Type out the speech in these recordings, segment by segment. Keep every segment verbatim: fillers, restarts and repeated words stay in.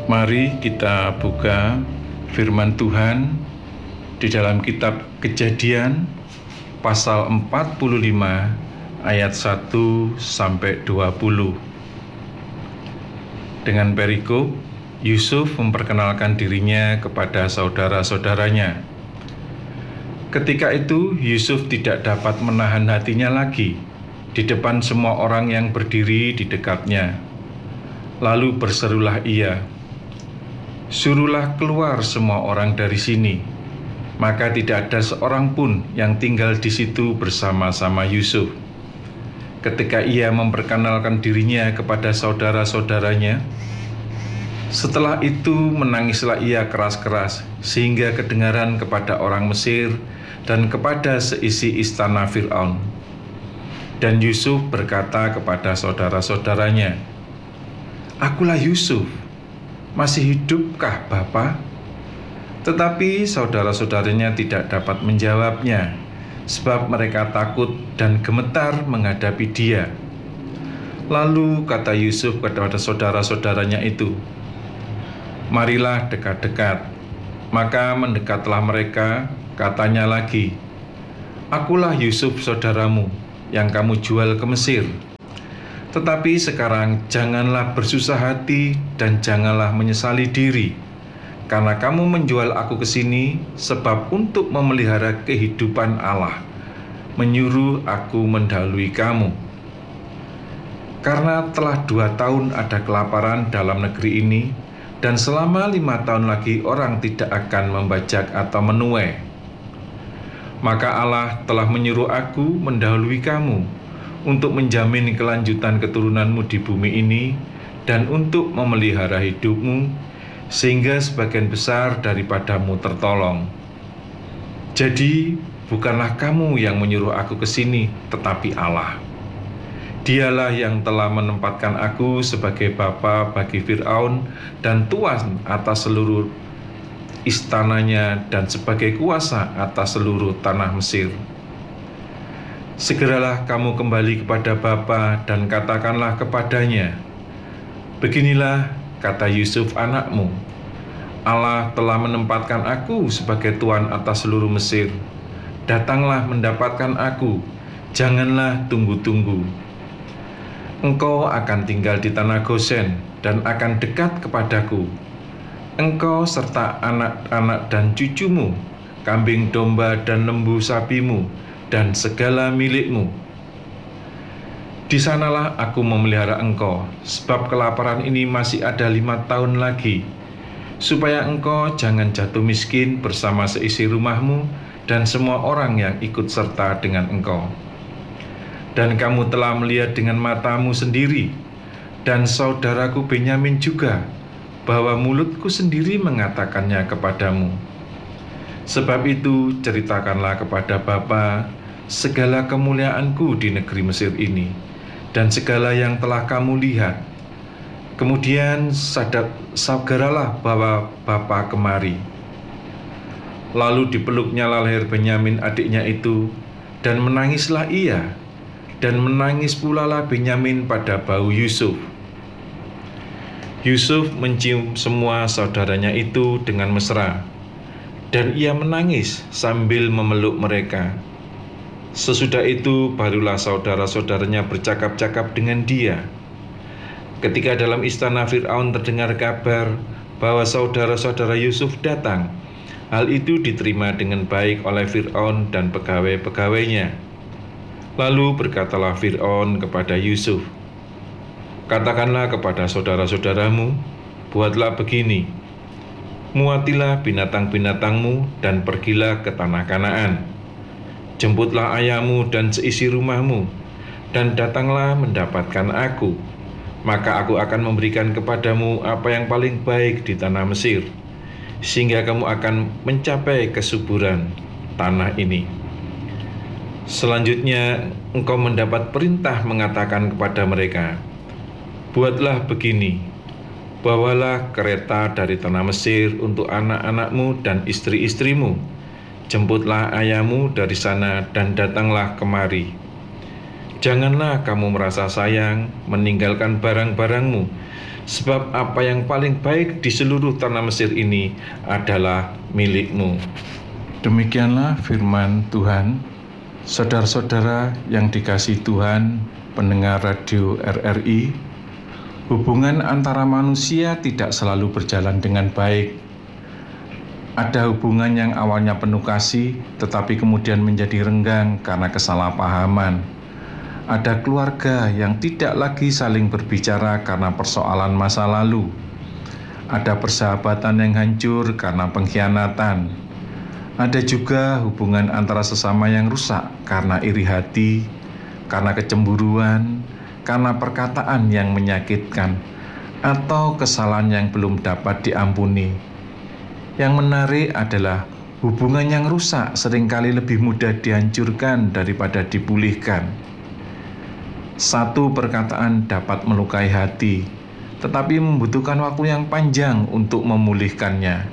Mari kita buka firman Tuhan di dalam kitab Kejadian pasal empat puluh lima ayat satu sampai dua puluh. Dengan perikop, Yusuf memperkenalkan dirinya kepada saudara-saudaranya. Ketika itu Yusuf tidak dapat menahan hatinya lagi di depan semua orang yang berdiri di dekatnya. Lalu berserulah ia, "Suruhlah keluar semua orang dari sini." Maka tidak ada seorang pun yang tinggal di situ bersama-sama Yusuf. Ketika ia memperkenalkan dirinya kepada saudara-saudaranya, setelah itu menangislah ia keras-keras sehingga kedengaran kepada orang Mesir dan kepada seisi istana Fir'aun. Dan Yusuf berkata kepada saudara-saudaranya, "Akulah Yusuf. Masih hidupkah Bapa?" Tetapi saudara-saudaranya tidak dapat menjawabnya, sebab mereka takut dan gemetar menghadapi dia. Lalu kata Yusuf kepada saudara-saudaranya itu, "Marilah dekat-dekat." Maka mendekatlah mereka, katanya lagi, "Akulah Yusuf saudaramu, yang kamu jual ke Mesir. Tetapi sekarang janganlah bersusah hati dan janganlah menyesali diri, karena kamu menjual aku ke sini, sebab untuk memelihara kehidupan Allah menyuruh aku mendahului kamu. Karena telah dua tahun ada kelaparan dalam negeri ini, dan selama lima tahun lagi orang tidak akan membajak atau menuai. Maka Allah telah menyuruh aku mendahului kamu untuk menjamin kelanjutan keturunanmu di bumi ini dan untuk memelihara hidupmu, sehingga sebagian besar daripadamu tertolong. Jadi bukanlah kamu yang menyuruh aku ke sini, tetapi Allah. Dialah yang telah menempatkan aku sebagai bapa bagi Fir'aun dan tuan atas seluruh istananya dan sebagai kuasa atas seluruh tanah Mesir. Segeralah kamu kembali kepada Bapa dan katakanlah kepadanya, 'Beginilah kata Yusuf anakmu, Allah telah menempatkan aku sebagai tuan atas seluruh Mesir. Datanglah mendapatkan aku, janganlah tunggu-tunggu. Engkau akan tinggal di tanah Gosen dan akan dekat kepadaku. Engkau serta anak-anak dan cucumu, kambing domba dan lembu sapimu, dan segala milikmu. Di sanalah aku memelihara engkau, sebab kelaparan ini masih ada lima tahun lagi, supaya engkau jangan jatuh miskin bersama seisi rumahmu dan semua orang yang ikut serta dengan engkau. Dan kamu telah melihat dengan matamu sendiri, dan saudaraku Benyamin juga, bahwa mulutku sendiri mengatakannya kepadamu. Sebab itu ceritakanlah kepada Bapa segala kemuliaanku di negeri Mesir ini, dan segala yang telah kamu lihat. Kemudian sadar, sagaralah bahwa Bapa kemari." Lalu dipeluknya leher Benyamin adiknya itu, dan menangislah ia, dan menangis pula lah Benyamin pada bau Yusuf. Yusuf mencium semua saudaranya itu dengan mesra, dan ia menangis sambil memeluk mereka. Sesudah itu barulah saudara-saudaranya bercakap-cakap dengan dia. Ketika dalam istana Fir'aun terdengar kabar bahwa saudara-saudara Yusuf datang, hal itu diterima dengan baik oleh Fir'aun dan pegawai-pegawainya. Lalu berkatalah Fir'aun kepada Yusuf, "Katakanlah kepada saudara-saudaramu, buatlah begini, muatilah binatang-binatangmu dan pergilah ke tanah Kanaan. Jemputlah ayahmu dan seisi rumahmu, dan datanglah mendapatkan aku. Maka aku akan memberikan kepadamu apa yang paling baik di tanah Mesir, sehingga kamu akan mencapai kesuburan tanah ini. Selanjutnya engkau mendapat perintah mengatakan kepada mereka, 'Buatlah begini, bawalah kereta dari tanah Mesir untuk anak-anakmu dan istri-istrimu. Jemputlah ayahmu dari sana dan datanglah kemari. Janganlah kamu merasa sayang meninggalkan barang-barangmu sebab apa yang paling baik di seluruh tanah Mesir ini adalah milikmu. Demikianlah firman Tuhan. Saudara-saudara yang dikasihi Tuhan, pendengar radio R R I, hubungan antara manusia tidak selalu berjalan dengan baik. Ada hubungan yang awalnya penuh kasih, tetapi kemudian menjadi renggang karena kesalahpahaman. Ada keluarga yang tidak lagi saling berbicara karena persoalan masa lalu. Ada persahabatan yang hancur karena pengkhianatan. Ada juga hubungan antara sesama yang rusak karena iri hati, karena kecemburuan, karena perkataan yang menyakitkan, atau kesalahan yang belum dapat diampuni. Yang menarik adalah hubungan yang rusak seringkali lebih mudah dihancurkan daripada dipulihkan. Satu perkataan dapat melukai hati, tetapi membutuhkan waktu yang panjang untuk memulihkannya.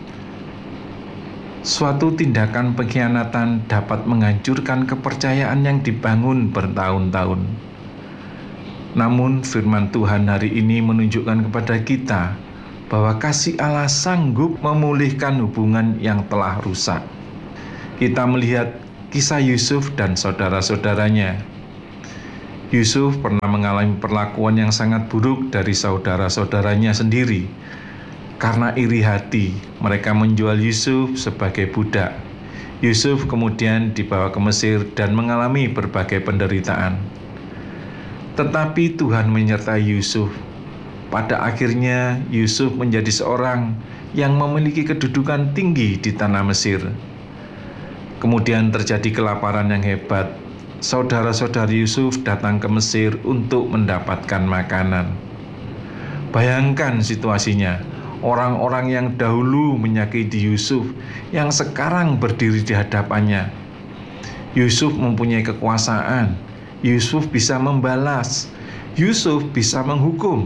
Suatu tindakan pengkhianatan dapat menghancurkan kepercayaan yang dibangun bertahun-tahun. Namun firman Tuhan hari ini menunjukkan kepada kita bahwa kasih Allah sanggup memulihkan hubungan yang telah rusak. Kita melihat kisah Yusuf dan saudara-saudaranya. Yusuf pernah mengalami perlakuan yang sangat buruk dari saudara-saudaranya sendiri. Karena iri hati, mereka menjual Yusuf sebagai budak. Yusuf kemudian dibawa ke Mesir dan mengalami berbagai penderitaan. Tetapi Tuhan menyertai Yusuf. Pada akhirnya Yusuf menjadi seorang yang memiliki kedudukan tinggi di tanah Mesir. Kemudian terjadi kelaparan yang hebat. Saudara-saudari Yusuf datang ke Mesir untuk mendapatkan makanan. Bayangkan situasinya, orang-orang yang dahulu menyakiti Yusuf, yang sekarang berdiri di hadapannya. Yusuf mempunyai kekuasaan, Yusuf bisa membalas, Yusuf bisa menghukum.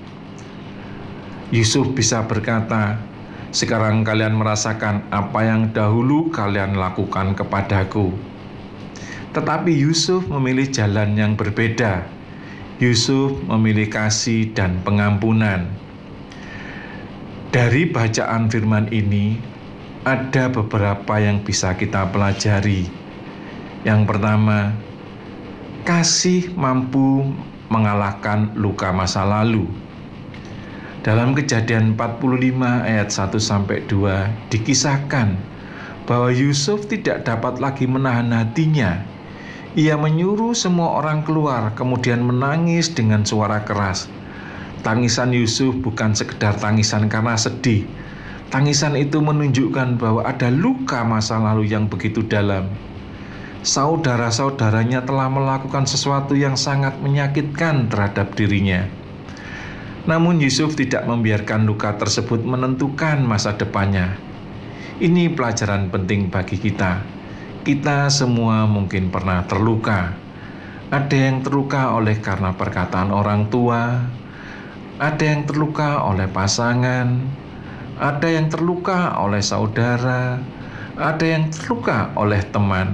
Yusuf bisa berkata, "Sekarang kalian merasakan apa yang dahulu kalian lakukan kepadaku." Tetapi Yusuf memilih jalan yang berbeda. Yusuf memilih kasih dan pengampunan. Dari bacaan firman ini, ada beberapa yang bisa kita pelajari. Yang pertama, kasih mampu mengalahkan luka masa lalu. Dalam Kejadian empat puluh lima ayat satu sampai dua dikisahkan bahwa Yusuf tidak dapat lagi menahan hatinya. Ia menyuruh semua orang keluar, kemudian menangis dengan suara keras. Tangisan Yusuf bukan sekedar tangisan karena sedih. Tangisan itu menunjukkan bahwa ada luka masa lalu yang begitu dalam. Saudara-saudaranya telah melakukan sesuatu yang sangat menyakitkan terhadap dirinya. Namun Yusuf tidak membiarkan luka tersebut menentukan masa depannya. Ini pelajaran penting bagi kita. Kita semua mungkin pernah terluka. Ada yang terluka oleh karena perkataan orang tua, ada yang terluka oleh pasangan, ada yang terluka oleh saudara, ada yang terluka oleh teman.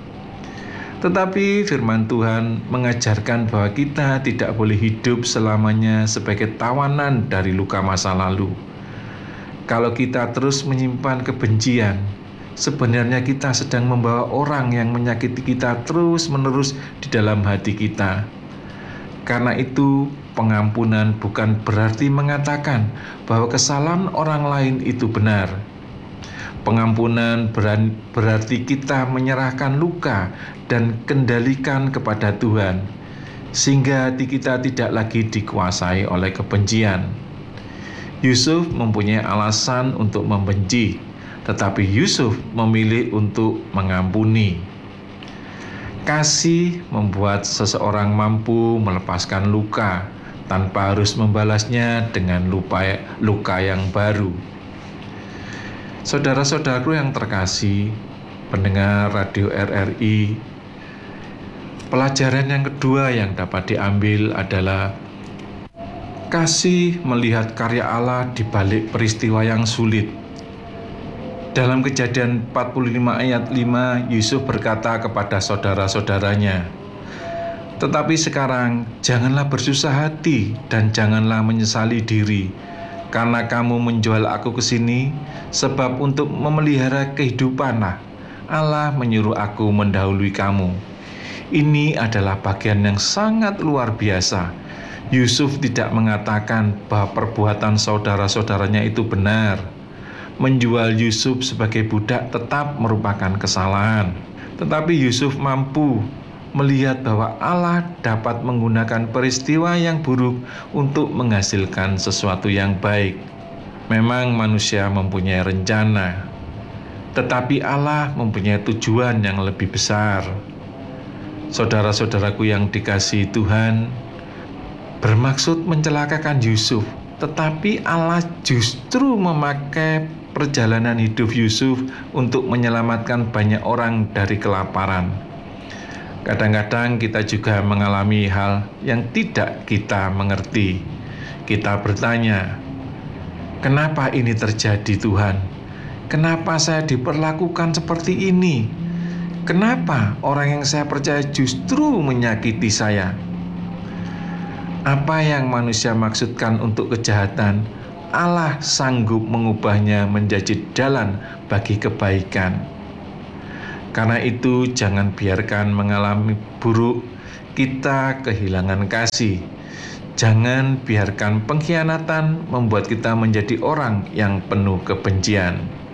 Tetapi firman Tuhan mengajarkan bahwa kita tidak boleh hidup selamanya sebagai tawanan dari luka masa lalu. Kalau kita terus menyimpan kebencian, sebenarnya kita sedang membawa orang yang menyakiti kita terus-menerus di dalam hati kita. Karena itu, pengampunan bukan berarti mengatakan bahwa kesalahan orang lain itu benar. Pengampunan berarti kita menyerahkan luka dan kendalikan kepada Tuhan, sehingga hati kita tidak lagi dikuasai oleh kebencian. Yusuf mempunyai alasan untuk membenci, tetapi Yusuf memilih untuk mengampuni. Kasih membuat seseorang mampu melepaskan luka tanpa harus membalasnya dengan lupa, luka yang baru. Saudara-saudaraku yang terkasih, pendengar radio R R I, pelajaran yang kedua yang dapat diambil adalah kasih melihat karya Allah di balik peristiwa yang sulit. Dalam Kejadian empat puluh lima ayat lima, Yusuf berkata kepada saudara-saudaranya, Tetapi sekarang janganlah bersusah hati dan janganlah menyesali diri, karena kamu menjual aku ke sini, sebab untuk memelihara kehidupanlah Allah menyuruh aku mendahului kamu. Ini adalah bagian yang sangat luar biasa. Yusuf tidak mengatakan bahwa perbuatan saudara-saudaranya itu benar. Menjual Yusuf sebagai budak tetap merupakan kesalahan. Tetapi Yusuf mampu melihat bahwa Allah dapat menggunakan peristiwa yang buruk untuk menghasilkan sesuatu yang baik. Memang manusia mempunyai rencana, tetapi Allah mempunyai tujuan yang lebih besar. Saudara-saudaraku yang dikasihi Tuhan, bermaksud mencelakakan Yusuf, tetapi Allah justru memakai perjalanan hidup Yusuf untuk menyelamatkan banyak orang dari kelaparan. Kadang-kadang kita juga mengalami hal yang tidak kita mengerti. Kita bertanya, kenapa ini terjadi Tuhan? Kenapa saya diperlakukan seperti ini? Kenapa orang yang saya percaya justru menyakiti saya? Apa yang manusia maksudkan untuk kejahatan, Allah sanggup mengubahnya menjadi jalan bagi kebaikan. Karena itu jangan biarkan mengalami buruk kita kehilangan kasih. Jangan biarkan pengkhianatan membuat kita menjadi orang yang penuh kebencian.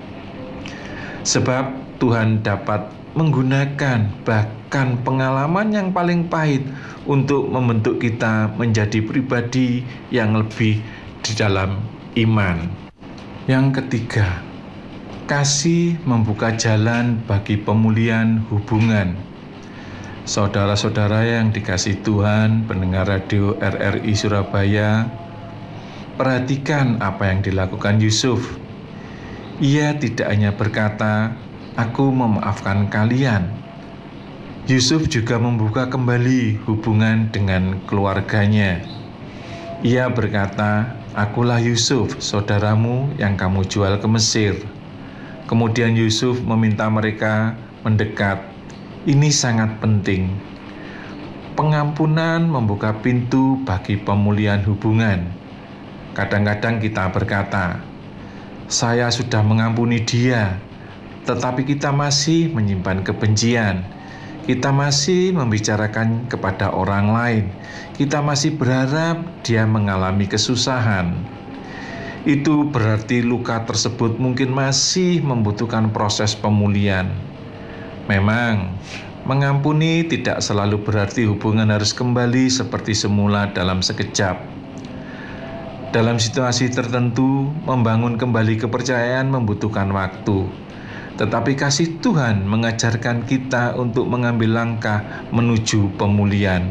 Sebab Tuhan dapat menggunakan bahkan pengalaman yang paling pahit untuk membentuk kita menjadi pribadi yang lebih di dalam iman. Yang ketiga, kasih membuka jalan bagi pemulihan hubungan. Saudara-saudara yang dikasihi Tuhan, pendengar radio R R I Surabaya, perhatikan apa yang dilakukan Yusuf. Ia tidak hanya berkata, "Aku memaafkan kalian." Yusuf juga membuka kembali hubungan dengan keluarganya. Ia berkata, "Akulah Yusuf, saudaramu yang kamu jual ke Mesir." Kemudian Yusuf meminta mereka mendekat. Ini sangat penting. Pengampunan membuka pintu bagi pemulihan hubungan. Kadang-kadang kita berkata, "Saya sudah mengampuni dia," tetapi kita masih menyimpan kebencian. Kita masih membicarakan kepada orang lain. Kita masih berharap dia mengalami kesusahan. Itu berarti luka tersebut mungkin masih membutuhkan proses pemulihan. Memang, mengampuni tidak selalu berarti hubungan harus kembali seperti semula dalam sekejap. Dalam situasi tertentu, membangun kembali kepercayaan membutuhkan waktu. Tetapi kasih Tuhan mengajarkan kita untuk mengambil langkah menuju pemulihan.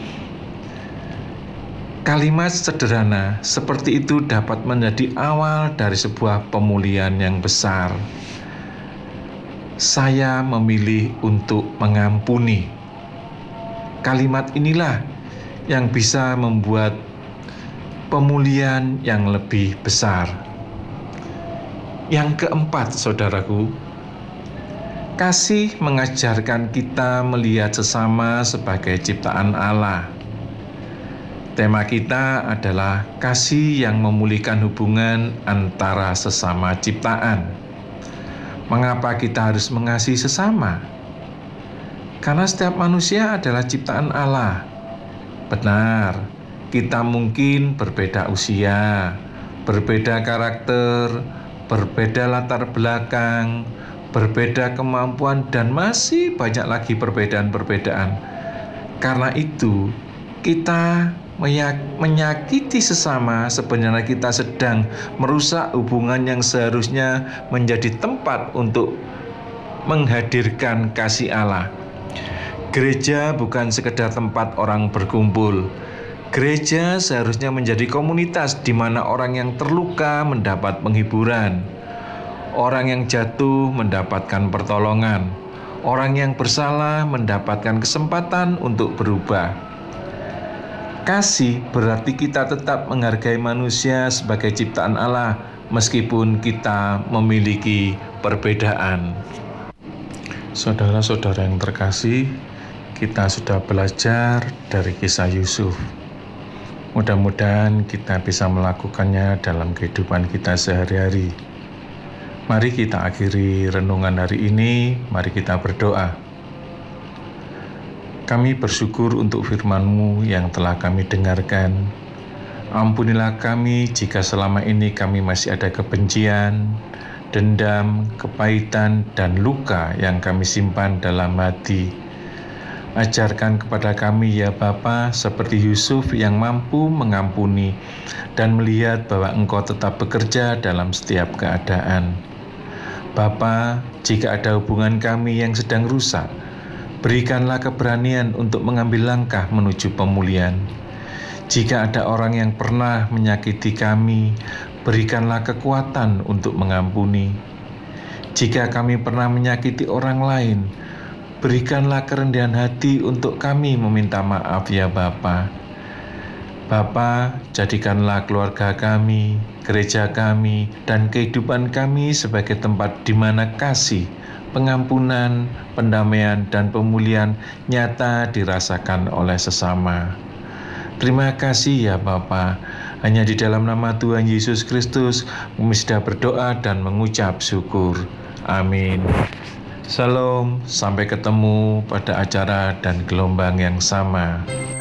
Kalimat sederhana seperti itu dapat menjadi awal dari sebuah pemulihan yang besar. Saya memilih untuk mengampuni. Kalimat inilah yang bisa membuat pemulihan yang lebih besar. Yang keempat, saudaraku, kasih mengajarkan kita melihat sesama sebagai ciptaan Allah. Tema kita adalah kasih yang memulihkan hubungan antara sesama ciptaan. Mengapa kita harus mengasihi sesama? Karena setiap manusia adalah ciptaan Allah. Benar, kita mungkin berbeda usia, berbeda karakter, berbeda latar belakang, berbeda kemampuan, dan masih banyak lagi perbedaan-perbedaan. Karena itu, kita menyakiti sesama sebenarnya kita sedang merusak hubungan yang seharusnya menjadi tempat untuk menghadirkan kasih Allah. Gereja bukan sekedar tempat orang berkumpul. Gereja seharusnya menjadi komunitas di mana orang yang terluka mendapat penghiburan, orang yang jatuh mendapatkan pertolongan, orang yang bersalah mendapatkan kesempatan untuk berubah. Kasih berarti kita tetap menghargai manusia sebagai ciptaan Allah meskipun kita memiliki perbedaan. Saudara-saudara yang terkasih, kita sudah belajar dari kisah Yusuf. Mudah-mudahan kita bisa melakukannya dalam kehidupan kita sehari-hari. Mari kita akhiri renungan hari ini, mari kita berdoa. Kami bersyukur untuk firman-Mu yang telah kami dengarkan. Ampunilah kami jika selama ini kami masih ada kebencian, dendam, kepahitan, dan luka yang kami simpan dalam hati. Ajarkan kepada kami ya Bapa, seperti Yusuf yang mampu mengampuni dan melihat bahwa Engkau tetap bekerja dalam setiap keadaan. Bapa, jika ada hubungan kami yang sedang rusak, berikanlah keberanian untuk mengambil langkah menuju pemulihan. Jika ada orang yang pernah menyakiti kami, berikanlah kekuatan untuk mengampuni. Jika kami pernah menyakiti orang lain, berikanlah kerendahan hati untuk kami meminta maaf ya Bapa. Bapa, jadikanlah keluarga kami, gereja kami, dan kehidupan kami sebagai tempat di mana kasih, pengampunan, pendamaian, dan pemulihan nyata dirasakan oleh sesama. Terima kasih ya Bapa. Hanya di dalam nama Tuhan Yesus Kristus kami sudah berdoa dan mengucap syukur. Amin. Salam, sampai ketemu pada acara dan gelombang yang sama.